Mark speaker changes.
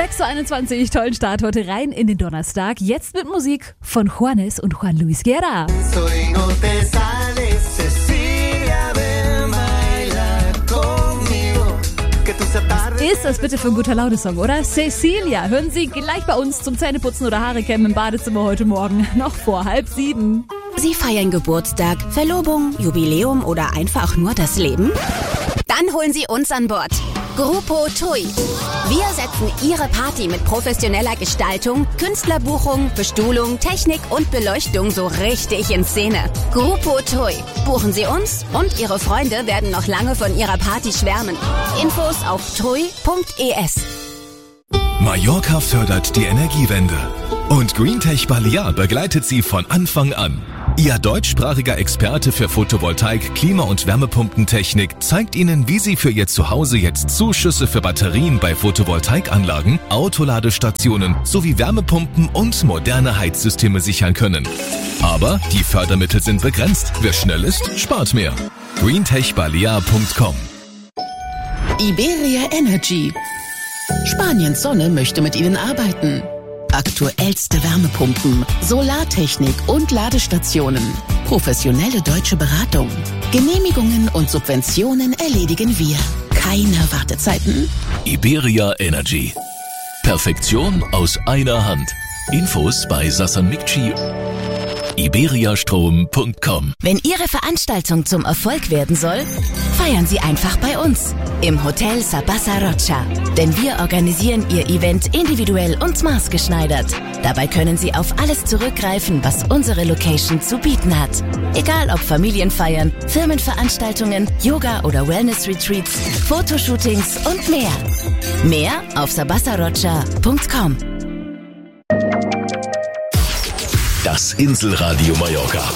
Speaker 1: 6.21 Uhr, tollen Start heute rein in den Donnerstag. Jetzt mit Musik von Juanes und Juan Luis Guerra. Ist das bitte für ein guter Laune-Song, oder? Cecilia, hören Sie gleich bei uns zum Zähneputzen oder Haare kämmen im Badezimmer heute Morgen, noch vor 6:30.
Speaker 2: Sie feiern Geburtstag, Verlobung, Jubiläum oder einfach nur das Leben? Dann holen Sie uns an Bord. Grupo TUI. Wir setzen Ihre Party mit professioneller Gestaltung, Künstlerbuchung, Bestuhlung, Technik und Beleuchtung so richtig in Szene. Grupo TUI. Buchen Sie uns und Ihre Freunde werden noch lange von Ihrer Party schwärmen. Infos auf tui.es.
Speaker 3: Mallorca fördert die Energiewende. Und Greentech Balear begleitet Sie von Anfang an. Ihr deutschsprachiger Experte für Photovoltaik, Klima- und Wärmepumpentechnik zeigt Ihnen, wie Sie für Ihr Zuhause jetzt Zuschüsse für Batterien bei Photovoltaikanlagen, Autoladestationen sowie Wärmepumpen und moderne Heizsysteme sichern können. Aber die Fördermittel sind begrenzt. Wer schnell ist, spart mehr. greentechbalear.com.
Speaker 4: Iberia Energy. Spaniens Sonne möchte mit Ihnen arbeiten. Aktuellste Wärmepumpen, Solartechnik und Ladestationen. Professionelle deutsche Beratung. Genehmigungen und Subventionen erledigen wir. Keine Wartezeiten.
Speaker 3: Iberia Energy. Perfektion aus einer Hand. Infos bei Sassan Mikci. iberiastrom.com.
Speaker 2: Wenn Ihre Veranstaltung zum Erfolg werden soll, feiern Sie einfach bei uns im Hotel Sabasa Rocha. Denn wir organisieren Ihr Event individuell und maßgeschneidert. Dabei können Sie auf alles zurückgreifen, was unsere Location zu bieten hat. Egal ob Familienfeiern, Firmenveranstaltungen, Yoga- oder Wellness-Retreats, Fotoshootings und mehr. Mehr auf sabasarocha.com.
Speaker 3: Das Inselradio Mallorca.